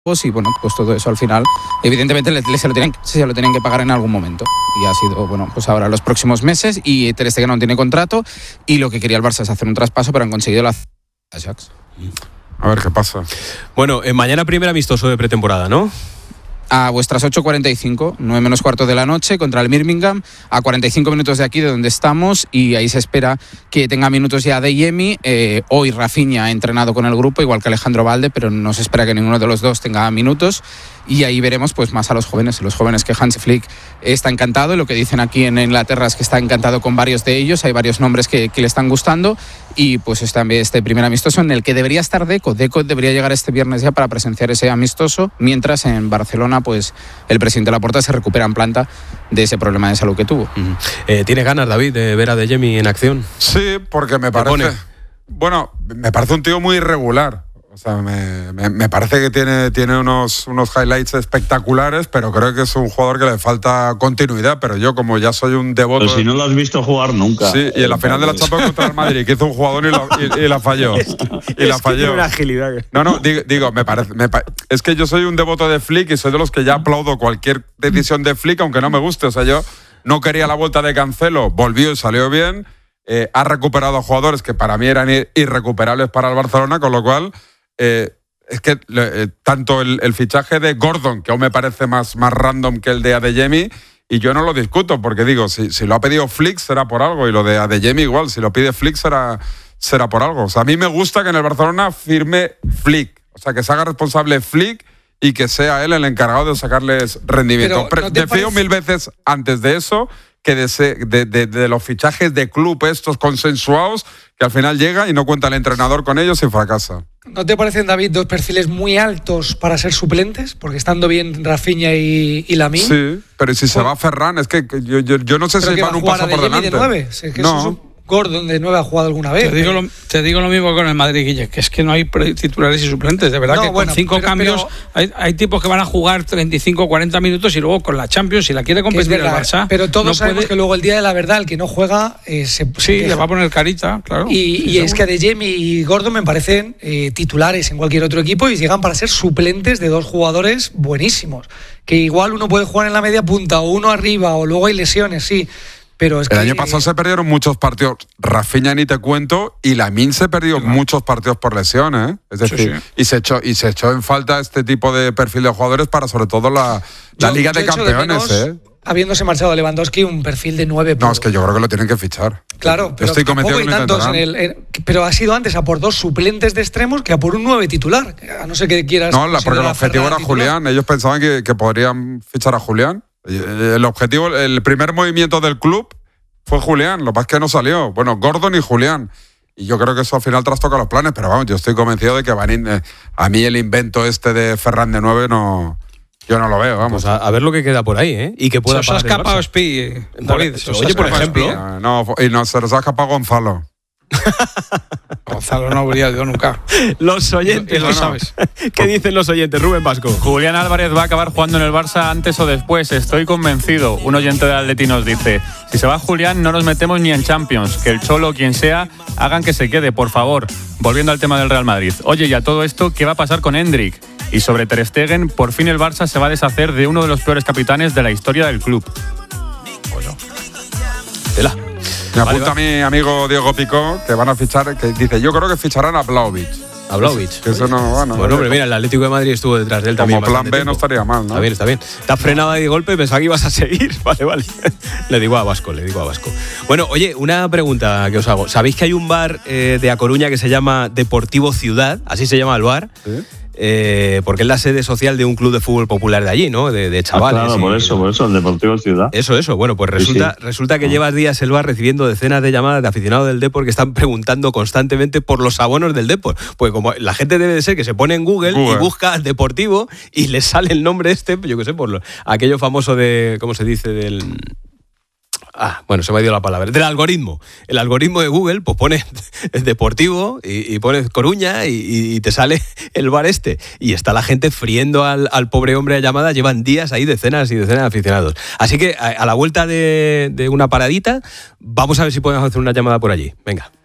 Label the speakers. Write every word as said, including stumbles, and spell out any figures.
Speaker 1: y bueno, pues todo eso al final evidentemente le, le, se, lo tienen, se lo tienen que pagar en algún momento y ha sido, bueno, pues ahora los próximos meses y Ter Stegen no tiene contrato y lo que quería el Barça es hacer un traspaso, pero han conseguido la Ajax.
Speaker 2: A ver qué pasa.
Speaker 3: Bueno, eh, mañana primer amistoso de pretemporada, ¿no?
Speaker 1: A vuestras ocho cuarenta y cinco, nueve menos cuarto de la noche contra el Birmingham, a cuarenta y cinco minutos de aquí de donde estamos, y ahí se espera que tenga minutos ya Adeyemi. Eh, hoy Rafinha ha entrenado con el grupo, igual que Alejandro Balde, pero no se espera que ninguno de los dos tenga minutos, y ahí veremos pues más a los jóvenes, los jóvenes que Hansi Flick está encantado, y lo que dicen aquí en Inglaterra es que está encantado con varios de ellos, hay varios nombres que, que le están gustando, y pues este, este primer amistoso en el que debería estar Deco. Deco debería llegar este viernes ya para presenciar ese amistoso, mientras en Barcelona pues el presidente Laporta se recupera en planta de ese problema de salud que tuvo.
Speaker 3: Uh-huh. Eh, ¿Tiene ganas, David, de ver a Adeyemi en acción?
Speaker 2: Sí, porque me parece... Bueno, me parece un tío muy irregular. O sea, me, me, me parece que tiene, tiene unos, unos highlights espectaculares, pero creo que es un jugador que le falta continuidad. Pero yo, como ya soy un devoto...
Speaker 4: Pero si no lo has visto jugar nunca.
Speaker 2: Sí, y en la final de la Champions contra el Madrid, que hizo un jugador y, lo, y, y la falló.
Speaker 3: Es que,
Speaker 2: y la
Speaker 3: es
Speaker 2: falló.
Speaker 3: Que tiene una agilidad.
Speaker 2: No, no, digo, digo me parece... Me, es que yo soy un devoto de Flick y soy de los que ya aplaudo cualquier decisión de Flick, aunque no me guste. O sea, yo no quería la vuelta de Cancelo, volvió y salió bien. Eh, ha recuperado a jugadores que para mí eran irrecuperables para el Barcelona, con lo cual... Eh, Es que eh, tanto el, el fichaje de Gordon, que aún me parece más, más random que el de Adeyemi, y yo no lo discuto, porque digo, si, si lo ha pedido Flick será por algo, y lo de Adeyemi igual, si lo pide Flick será, será por algo. O sea, a mí me gusta que en el Barcelona firme Flick, o sea, que se haga responsable Flick y que sea él el encargado de sacarles rendimiento. Pero, ¿no te Prefiero parece... mil veces antes de eso que de, ese, de, de, de los fichajes de club estos consensuados, que al final llega y no cuenta el entrenador con ellos y fracasa.
Speaker 5: ¿No te parecen, David, dos perfiles muy altos para ser suplentes? Porque estando bien Rafinha y, y Lamine.
Speaker 2: Sí, pero si se va Ferran, es que yo, yo, yo no sé si van un paso por delante.
Speaker 5: De nueve? Es que
Speaker 2: no.
Speaker 5: Eso es un Gordon de nueve ha jugado alguna vez.
Speaker 6: Te digo, lo, te digo lo mismo con el Madrid, Guille, que es que no hay titulares y suplentes. De verdad no, que bueno, con cinco pero, cambios pero, hay, hay tipos que van a jugar treinta y cinco, cuarenta minutos y luego con la Champions, si la quiere competir el Barça.
Speaker 5: Pero todos
Speaker 6: no
Speaker 5: sabemos
Speaker 6: puede...
Speaker 5: que luego el día de la verdad, el que no juega, eh, se,
Speaker 6: sí,
Speaker 5: se
Speaker 6: le va a poner carita, claro.
Speaker 5: Y,
Speaker 6: sí,
Speaker 5: y es que Adeyemi y Gordon me parecen eh, titulares en cualquier otro equipo y llegan para ser suplentes de dos jugadores buenísimos. Que igual uno puede jugar en la media punta o uno arriba o luego hay lesiones, sí. Pero es
Speaker 2: el
Speaker 5: que...
Speaker 2: año pasado se perdieron muchos partidos. Rafinha ni te cuento, y Lamine se perdió no. muchos partidos por lesiones, ¿eh? Es decir, sí, sí. y se echó y se echó en falta este tipo de perfil de jugadores para sobre todo la, la yo, Liga yo de Campeones, de menos, ¿eh?
Speaker 5: Habiéndose marchado Lewandowski, un perfil de nueve.
Speaker 2: No, es que yo creo que lo tienen que fichar.
Speaker 5: Claro, pero
Speaker 2: estoy convencido que lo
Speaker 5: tantos en el, en, pero ha sido antes a por dos suplentes de extremos que a por un nueve titular. A no ser que quieras.
Speaker 2: No, la, porque el objetivo era titular. Julián. Ellos pensaban que, que podrían fichar a Julián. El objetivo, el primer movimiento del club fue Julián, lo que pasa es que no salió. Bueno, Gordon y Julián. Y yo creo que eso al final trastoca los planes, pero vamos, yo estoy convencido de que van in, eh, a mí el invento este de Ferran de nueve no... Yo no lo veo, vamos.
Speaker 3: Pues a, a ver lo que queda por ahí, ¿eh? Y que pueda
Speaker 6: se os ha escapado Spi, David.
Speaker 3: Oye, por ejemplo...
Speaker 2: No, y no, se nos ha escapado Gonzalo.
Speaker 6: Gonzalo no habría ido nunca.
Speaker 3: Los oyentes,
Speaker 6: lo
Speaker 3: no,
Speaker 6: sabes.
Speaker 3: ¿Qué dicen los oyentes? Rubén Vasco.
Speaker 7: Julián Álvarez va a acabar jugando en el Barça antes o después, estoy convencido. Un oyente de Atleti nos dice: si se va Julián no nos metemos ni en Champions, que el Cholo o quien sea hagan que se quede, por favor. Volviendo al tema del Real Madrid. Oye, y a todo esto, ¿qué va a pasar con Endrick? Y sobre Ter Stegen, por fin el Barça se va a deshacer de uno de los peores capitanes de la historia del club.
Speaker 3: Bueno, tela.
Speaker 2: Me vale, apunta vale. mi amigo Diego Picó que van a fichar, que dice, yo creo que ficharán a Vlahovic.
Speaker 3: A Vlahovic.
Speaker 2: Que eso no, bueno,
Speaker 3: bueno, hombre, mira, el Atlético de Madrid estuvo detrás de él también.
Speaker 2: Como plan B tiempo. No estaría mal, ¿no?
Speaker 3: Está bien, está bien. Te has frenado ahí de golpe, pensaba que ibas a seguir. Vale, vale. Le digo a Vasco, le digo a Vasco. Bueno, oye, una pregunta que os hago. ¿Sabéis que hay un bar eh, de A Coruña que se llama Deportivo Ciudad? Así se llama el bar. ¿Sí? Eh, porque es la sede social de un club de fútbol popular de allí, ¿no? De, de chavales.
Speaker 4: Ah, claro, y, por eso, por eso, el Deportivo Ciudad.
Speaker 3: Eso, eso. Bueno, pues resulta, sí, sí. resulta que ah. llevas días el bar recibiendo decenas de llamadas de aficionados del Depor que están preguntando constantemente por los abonos del Depor. Pues como la gente debe de ser que se pone en Google, Google. y busca Deportivo y le sale el nombre este, yo qué sé, por lo, aquello famoso de, ¿cómo se dice? Del... Ah, bueno, se me ha ido la palabra. Del algoritmo. El algoritmo de Google, pues pones Deportivo y, y pones Coruña y, y te sale el bar este. Y está la gente friendo al, al pobre hombre de llamada. Llevan días ahí decenas y decenas de aficionados. Así que a, a la vuelta de, de una paradita, vamos a ver si podemos hacer una llamada por allí. Venga.